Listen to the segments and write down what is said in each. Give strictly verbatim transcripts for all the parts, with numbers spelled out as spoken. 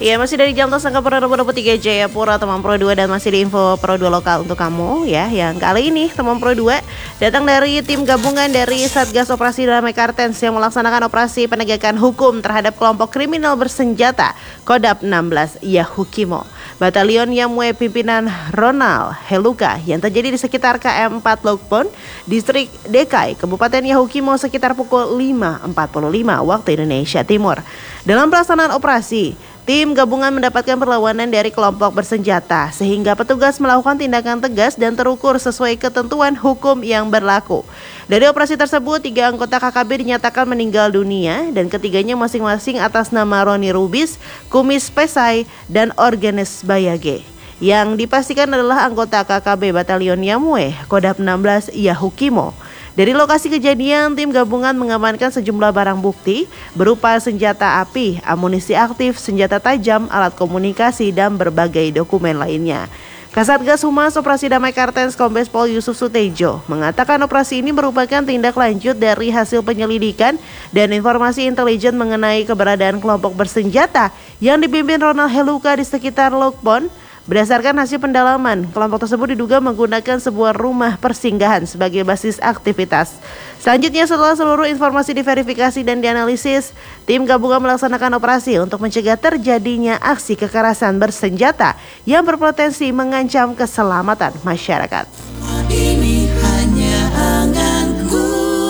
Iya, masih dari jam tersangka Pro dua puluh tiga Jayapura, teman Pro dua, dan masih di info Pro dua lokal untuk kamu ya. Yang kali ini teman Pro dua datang dari tim gabungan dari Satgas Operasi Damai Kartens yang melaksanakan operasi penegakan hukum terhadap kelompok kriminal bersenjata Kodap enam belas Yahukimo. Batalion Yamwe pimpinan Ronald Heluka yang terjadi di sekitar K M empat Lokpon, Distrik Dekai, Kabupaten Yahukimo sekitar pukul lima empat puluh lima waktu Indonesia Timur. Dalam pelaksanaan operasi, tim gabungan mendapatkan perlawanan dari kelompok bersenjata sehingga petugas melakukan tindakan tegas dan terukur sesuai ketentuan hukum yang berlaku. Dari operasi tersebut, tiga anggota K K B dinyatakan meninggal dunia dan ketiganya masing-masing atas nama Roni Rubis, Kumis Pesai, dan Organes Bayage. Yang dipastikan adalah anggota K K B Batalion Yamwe, Kodap enam belas Yahukimo. Dari lokasi kejadian, tim gabungan mengamankan sejumlah barang bukti berupa senjata api, amunisi aktif, senjata tajam, alat komunikasi, dan berbagai dokumen lainnya. Kasatgas Humas Operasi Damai Kartens Kombes Pol Yusuf Sutejo mengatakan operasi ini merupakan tindak lanjut dari hasil penyelidikan dan informasi intelijen mengenai keberadaan kelompok bersenjata yang dipimpin Ronald Heluka di sekitar Lokpon. Berdasarkan hasil pendalaman, kelompok tersebut diduga menggunakan sebuah rumah persinggahan sebagai basis aktivitas. Selanjutnya, setelah seluruh informasi diverifikasi dan dianalisis, tim gabungan melaksanakan operasi untuk mencegah terjadinya aksi kekerasan bersenjata yang berpotensi mengancam keselamatan masyarakat. Ini hanya anganku.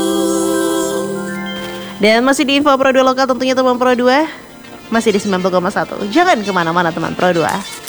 Dan masih di info Pro dua lokal, tentunya teman Pro dua masih di sembilan puluh koma satu. Jangan kemana-mana teman Pro dua.